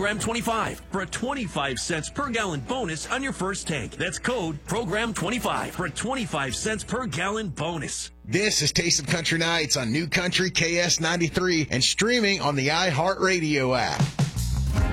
PROGRAM25 for a 25 cents per gallon bonus on your first tank. That's code PROGRAM25 for a 25 cents per gallon bonus. This is Taste of Country Nights on New Country KS93 and streaming on the iHeartRadio app.